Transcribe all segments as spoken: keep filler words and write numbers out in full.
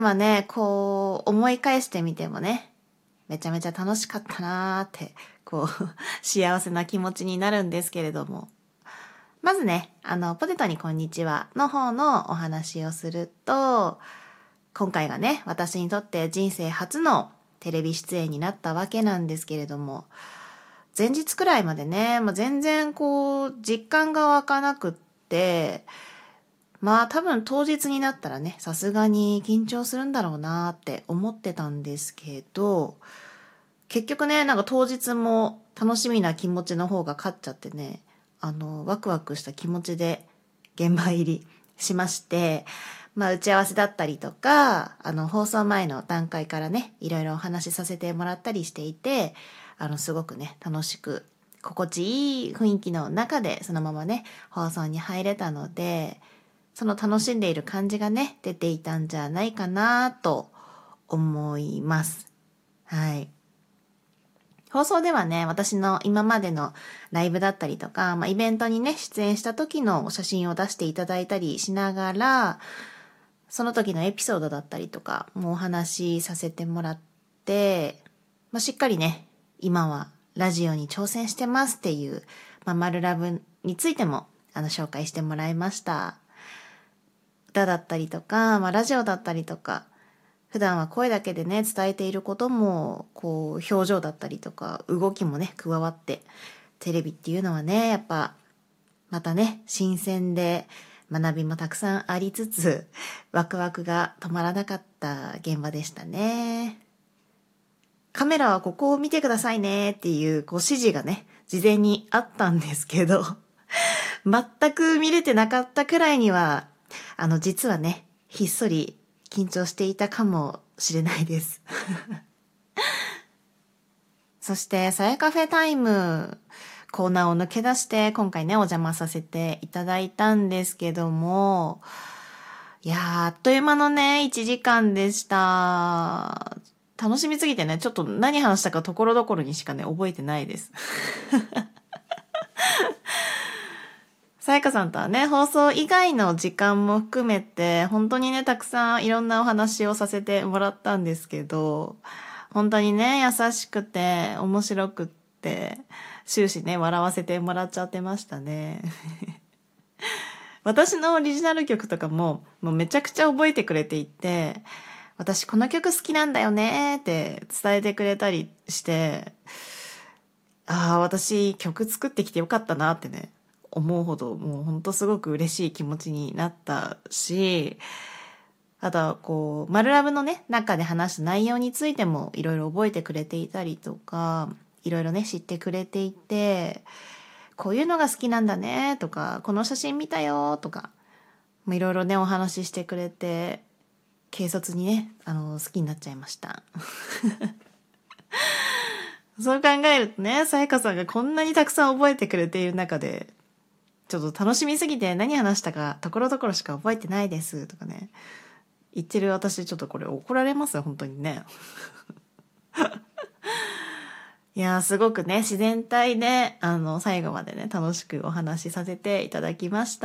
まあね、こう思い返してみてもね、めちゃめちゃ楽しかったなーって、こう幸せな気持ちになるんですけれども。まずね、あの、ポテトにこんにちはの方のお話をすると、今回がね、私にとって人生初のテレビ出演になったわけなんですけれども、前日くらいまでね、まあ、全然こう、実感が湧かなくって、まあ多分当日になったらね、さすがに緊張するんだろうなって思ってたんですけど、結局ね、なんか当日も楽しみな気持ちの方が勝っちゃってね、あの、ワクワクした気持ちで現場入りしまして、まあ打ち合わせだったりとか、あの放送前の段階からね、いろいろお話しさせてもらったりしていて、あのすごくね、楽しく、心地いい雰囲気の中でそのままね、放送に入れたので、その楽しんでいる感じがね、出ていたんじゃないかなと思います。はい。放送ではね、私の今までのライブだったりとか、まあ、イベントにね、出演した時の写真を出していただいたりしながら、その時のエピソードだったりとかもお話しさせてもらって、まあ、しっかりね、今はラジオに挑戦してますっていう、まあ、マルラブについてもあの紹介してもらいました。歌だったりとか、まあ、ラジオだったりとか、普段は声だけでね、伝えていることも、こう、表情だったりとか、動きもね、加わって、テレビっていうのはね、やっぱ、またね、新鮮で、学びもたくさんありつつ、ワクワクが止まらなかった現場でしたね。カメラはここを見てくださいねっていう、こう、指示がね、事前にあったんですけど、全く見れてなかったくらいには、あの、実はね、ひっそり緊張していたかもしれないです。そして、さやカフェタイムコーナーを抜け出して、今回ね、お邪魔させていただいたんですけども、いやー、あっという間のね、いちじかんでした。楽しみすぎてね、ちょっと何話したかところどころにしかね、覚えてないです。さやかさんとはね、放送以外の時間も含めて、本当にね、たくさんいろんなお話をさせてもらったんですけど、本当にね、優しくて、面白くって、終始ね、笑わせてもらっちゃってましたね。私のオリジナル曲とかも、もうめちゃくちゃ覚えてくれていて、私この曲好きなんだよねって伝えてくれたりして、ああ、私曲作ってきてよかったなってね、思うほど、もうほんとすごく嬉しい気持ちになったし、あとはこう、マルラブのね、中で話す内容についてもいろいろ覚えてくれていたりとか、いろいろね、知ってくれていて、こういうのが好きなんだねとか、この写真見たよとか、いろいろね、お話ししてくれて、軽率にね、あの、好きになっちゃいました。そう考えるとね、さやかさんがこんなにたくさん覚えてくれている中で、ちょっと楽しみすぎて何話したかところどころしか覚えてないですとかね、言ってる私ちょっとこれ怒られますよ、本当にね。いやー、すごくね、自然体で、あの、最後までね、楽しくお話しさせていただきました。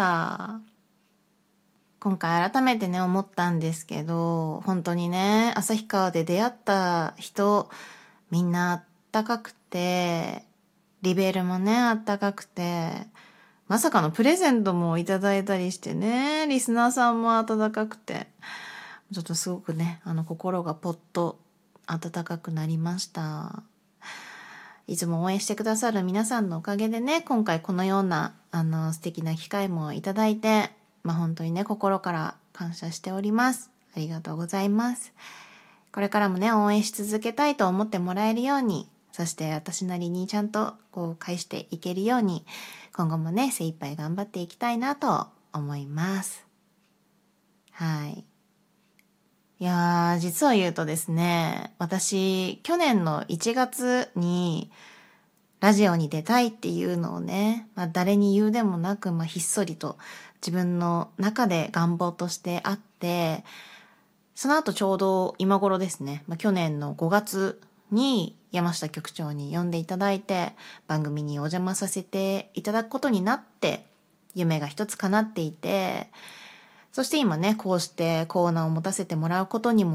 今回改めてね、思ったんですけど、本当にね、旭川で出会った人、みんなあったかくて、リベルもね、あったかくて、まさかのプレゼントもいただいたりしてね、リスナーさんも温かくて、ちょっとすごくね、あの、心がポッと温かくなりました。いつも応援してくださる皆さんのおかげでね、今回このような、あの、素敵な機会もいただいて、まあ本当にね、心から感謝しております。ありがとうございます。これからもね、応援し続けたいと思ってもらえるように、そして私なりにちゃんとこう返していけるように、今後もね、精一杯頑張っていきたいなと思います。はい。いやー、実を言うとですね、私、去年のいちがつに、ラジオに出たいっていうのをね、まあ、誰に言うでもなく、まあ、ひっそりと自分の中で願望としてあって、その後ちょうど今頃ですね、まあ、去年のごがつに山下局長に呼んでいただいて、番組にお邪魔させていただくことになって、夢が一つ叶っていて、 そして今ね、こうしてコーナーを持たせてもらうことにも